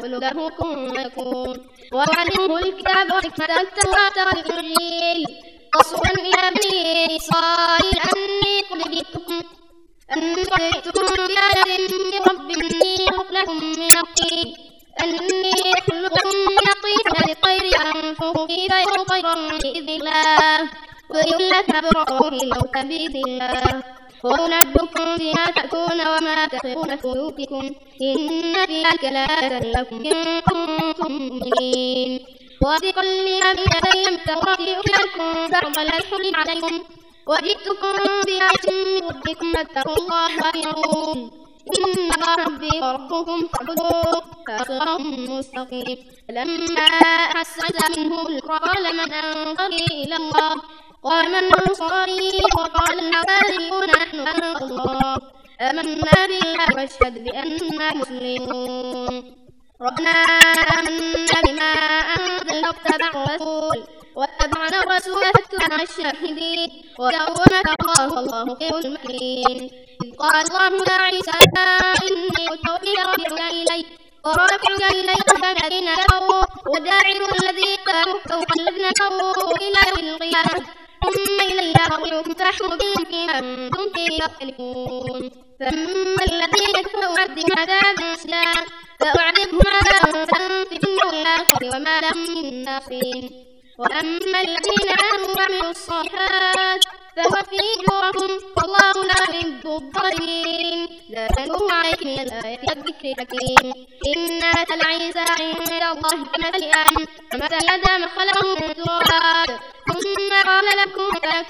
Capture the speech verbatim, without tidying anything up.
يقول له كن فيكون ويعلمه الكتاب والحكمة والتوراة والإنجيل رسولا إلى بني إسرائيل أني قد جئتكم أني قد جئتكم بآية من ربكم إني أخلق لكم من الطين أني أخلق لكم من الطين كالطير أنفخ فيه فيكون طيرا بإذن الله وإلا تبرأوا الموت بإذن الله وأنبئكم بما تأكلون وما تدخرون في بيوتكم إن في ذلك لآية لكم إن كنتم مؤمنين وبكل نبي لم تغرق لكم بعض الذي حرم عليكم وجئتكم بآية من ربكم فاتقوا الله وأطيعون إن ربي وربكم فاعبدوه صراط مستقيم فلما أحس عيسى منهم الكفر قال من أنصاري إلى الله قال من أنصاري وقال الحواريون نحن أنصار الله آمنا بالله واشهد بأننا مسلمون ربنا آمنا بما أنزل واتبعنا الرسول واتبعنا الرسول فاتبعنا الشاهدين ويومك الله والله خير المكرين إذ قال الله يا عيسى إني أتوفي رافعك إلي ورافعك إليك فالذين كفروا وداعر الذين كفروا فوق الذين كفروا إلى يوم القيامة ثم إلي مرجعكم فاحكم بهم فيما كنتم فيه تختلفون فأما الذين كفروا فأعذبهم عذابا شديدا فأعذبهم عذابا في الدنيا والآخرة وما لهم من ناصرين وأما الذين آمنوا وعملوا الصالحات فوفي أجورهم والله لا يحب الظالمين ذلك نتلوه عليك من الآيات والذكر الحكيم إن مثل عيسى عند الله كمثل آدم ومثل آدم خلقه من تراب ثم قال لكم فيكون